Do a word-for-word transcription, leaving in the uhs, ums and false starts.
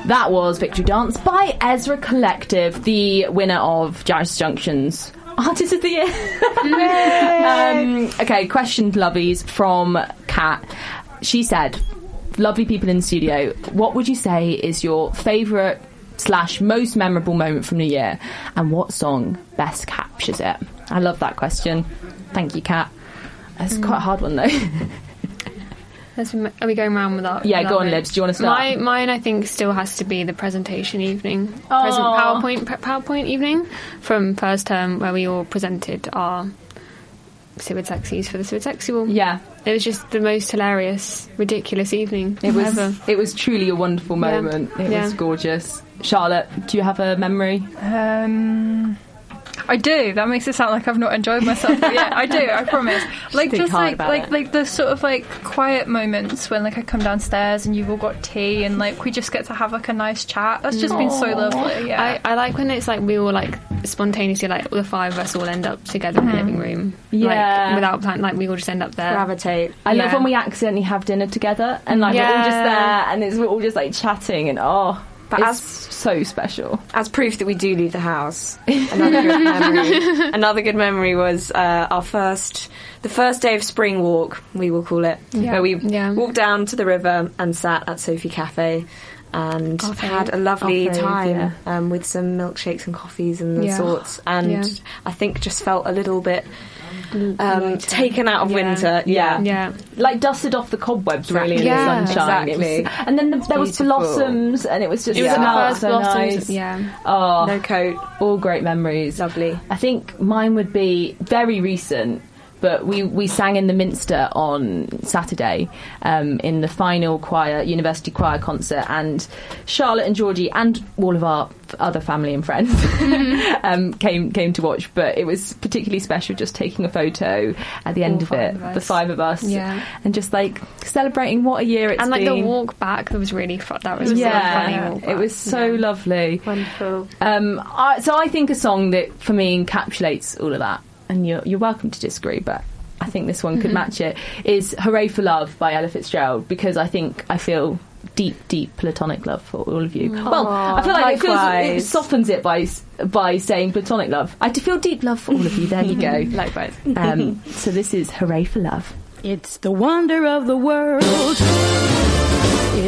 That was Victory Dance by Ezra Collective, the winner of Jazz Junction's Artist of the Year. um, okay, question, lovies, from Kat. She said, lovely people in the studio, what would you say is your favourite slash most memorable moment from the year, and what song best captures it? I love that question. Thank you, Kat. It's mm. quite a hard one, though. Are we going round with that? Yeah, with go that on, Libs. Do you want to start? My, mine, I think, still has to be the presentation evening. Aww. Present PowerPoint PowerPoint evening from first term, where we all presented our Civid Sexies for the Civid Sexial. Yeah. It was just the most hilarious, ridiculous evening It was ever. It was truly a wonderful moment. Yeah. It yeah. was gorgeous. Charlotte, do you have a memory? Um... I do. That makes it sound like I've not enjoyed myself. But yeah, I do. I promise. Like Think just like like it. like the sort of like quiet moments when like I come downstairs and you've all got tea and like we just get to have like a nice chat. That's just Aww. been so lovely. Yeah. I, I like when it's like we all like spontaneously like the five of us all end up together mm. in the living room. Yeah. Like, without plan, like we all just end up there. Gravitate. I yeah. love when we accidentally have dinner together and like yeah. we're all just there and it's we're all just like chatting and oh. But it's as, so special. As proof that we do leave the house. Another good memory. Another good memory was uh, our first, the first day of spring walk, we will call it, yeah. where we yeah. walked down to the river and sat at Sophie Cafe and our had a lovely fave, time yeah. um, with some milkshakes and coffees and the yeah. sorts. And yeah. I think just felt a little bit um, taken out of yeah. winter. Yeah. yeah. Like dusted off the cobwebs really in yeah, the sunshine. Exactly. It was, and then the, there was Beautiful. blossoms and it was just It was yeah. the first so blossoms. nice. Yeah. Oh, No coat. all great memories. Lovely. I think mine would be very recent, but we, we sang in the Minster on Saturday um, in the final choir, university choir concert, and Charlotte and Georgie and all of our other family and friends mm-hmm. um, came came to watch. But it was particularly special just taking a photo at the end all of it, of the five of us, yeah. and just like celebrating what a year it's and like been. the walk back, that was really fun. That was yeah, a funny walk back. It was so yeah. lovely. Wonderful. Um, I, so I think a song that for me encapsulates all of that, and you're you're welcome to disagree, but I think this one could mm-hmm. match it, is Hooray for Love by Ella Fitzgerald, because I think I feel deep, deep platonic love for all of you. Aww, well, I feel like it, feels, likewise. it softens it by by saying platonic love. I feel deep love for all of you. There you go. Likewise. Um, so this is Hooray for Love. It's the wonder of the world.